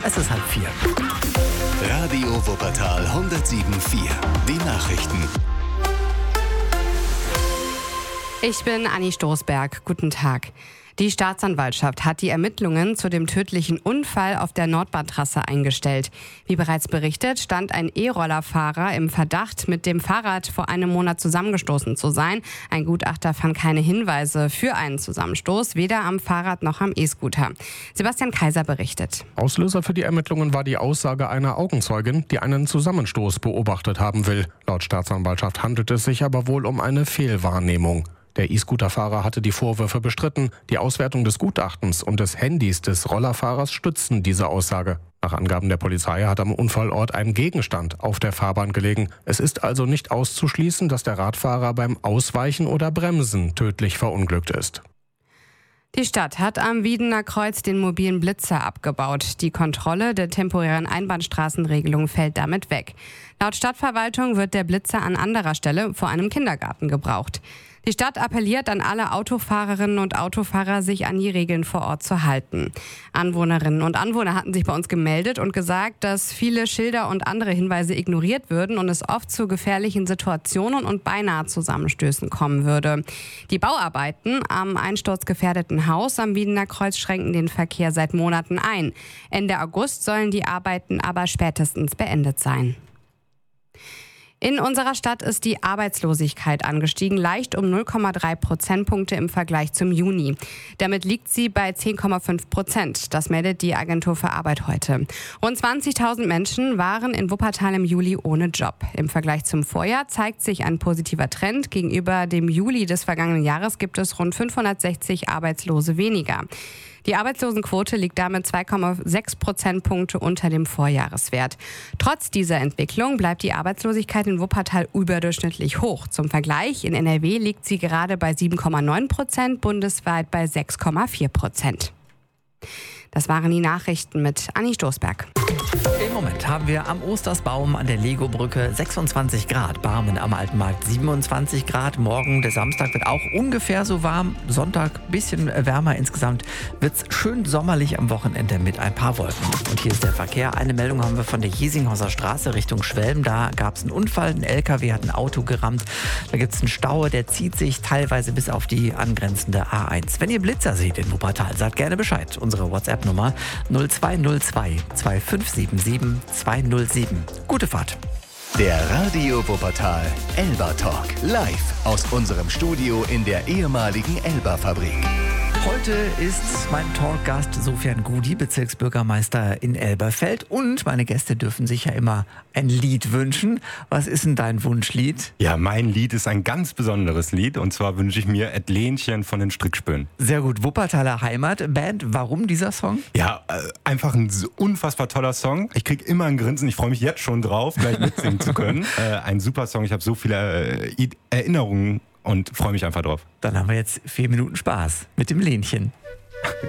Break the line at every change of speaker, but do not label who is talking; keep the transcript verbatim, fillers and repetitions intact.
Es ist halb vier.
Radio Wuppertal hundertsieben Komma vier. Die Nachrichten.
Ich bin Anni Stoßberg. Guten Tag. Die Staatsanwaltschaft hat die Ermittlungen zu dem tödlichen Unfall auf der Nordbahntrasse eingestellt. Wie bereits berichtet, stand ein E-Rollerfahrer im Verdacht, mit dem Fahrrad vor einem Monat zusammengestoßen zu sein. Ein Gutachter fand keine Hinweise für einen Zusammenstoß, weder am Fahrrad noch am E-Scooter. Sebastian Kaiser berichtet.
Auslöser für die Ermittlungen war die Aussage einer Augenzeugin, die einen Zusammenstoß beobachtet haben will. Laut Staatsanwaltschaft handelt es sich aber wohl um eine Fehlwahrnehmung. Der E-Scooter-Fahrer hatte die Vorwürfe bestritten. Die Auswertung des Gutachtens und des Handys des Rollerfahrers stützen diese Aussage. Nach Angaben der Polizei hat am Unfallort ein Gegenstand auf der Fahrbahn gelegen. Es ist also nicht auszuschließen, dass der Radfahrer beim Ausweichen oder Bremsen tödlich verunglückt ist.
Die Stadt hat am Wiedener Kreuz den mobilen Blitzer abgebaut. Die Kontrolle der temporären Einbahnstraßenregelung fällt damit weg. Laut Stadtverwaltung wird der Blitzer an anderer Stelle vor einem Kindergarten gebraucht. Die Stadt appelliert an alle Autofahrerinnen und Autofahrer, sich an die Regeln vor Ort zu halten. Anwohnerinnen und Anwohner hatten sich bei uns gemeldet und gesagt, dass viele Schilder und andere Hinweise ignoriert würden und es oft zu gefährlichen Situationen und beinahe Zusammenstößen kommen würde. Die Bauarbeiten am einsturzgefährdeten Haus am Wiedener Kreuz schränken den Verkehr seit Monaten ein. Ende August sollen die Arbeiten aber spätestens beendet sein. In unserer Stadt ist die Arbeitslosigkeit angestiegen, leicht um null Komma drei Prozentpunkte im Vergleich zum Juni. Damit liegt sie bei zehn Komma fünf Prozent. Das meldet die Agentur für Arbeit heute. Rund zwanzigtausend Menschen waren in Wuppertal im Juli ohne Job. Im Vergleich zum Vorjahr zeigt sich ein positiver Trend. Gegenüber dem Juli des vergangenen Jahres gibt es rund fünfhundertsechzig Arbeitslose weniger. Die Arbeitslosenquote liegt damit zwei Komma sechs Prozentpunkte unter dem Vorjahreswert. Trotz dieser Entwicklung bleibt die Arbeitslosigkeit in Wuppertal überdurchschnittlich hoch. Zum Vergleich, in N R W liegt sie gerade bei sieben Komma neun Prozent, bundesweit bei sechs Komma vier Prozent. Das waren die Nachrichten mit Anni Stoßberg.
Im Moment haben wir am Ostersbaum an der Legobrücke sechsundzwanzig Grad, Barmen am Alten Markt siebenundzwanzig Grad. Morgen, der Samstag, wird auch ungefähr so warm. Sonntag ein bisschen wärmer. Insgesamt wird es schön sommerlich am Wochenende mit ein paar Wolken. Und hier ist der Verkehr. Eine Meldung haben wir von der Jesinghauser Straße Richtung Schwelm. Da gab es einen Unfall. Ein L K W hat ein Auto gerammt. Da gibt es einen Stau, der zieht sich teilweise bis auf die angrenzende A eins. Wenn ihr Blitzer seht in Wuppertal, sagt gerne Bescheid. Unsere WhatsApp-Nummer null zwei null zwei zwei fünf sieben sieben zwei null sieben. Gute Fahrt.
Der Radio Wuppertal Elba Talk. Live aus unserem Studio in der ehemaligen Elba-Fabrik.
Heute ist mein Talkgast Sofian Gudi, Bezirksbürgermeister in Elberfeld. Und meine Gäste dürfen sich ja immer ein Lied wünschen. Was ist denn dein Wunschlied?
Ja, mein Lied ist ein ganz besonderes Lied. Und zwar wünsche ich mir Et Lenchen von den Strickspönen.
Sehr gut. Wuppertaler Heimatband. Warum dieser Song?
Ja, äh, einfach ein unfassbar toller Song. Ich kriege immer ein Grinsen. Ich freue mich jetzt schon drauf, gleich mitsingen zu können. Äh, ein super Song. Ich habe so viele äh, Erinnerungen und freue mich einfach drauf.
Dann haben wir jetzt vier Minuten Spaß mit dem Lenchen.